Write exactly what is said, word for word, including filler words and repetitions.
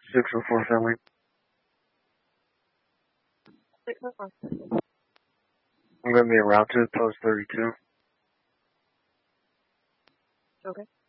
six oh four family. six oh four. I'm going to be en route to post thirty-two. Okay.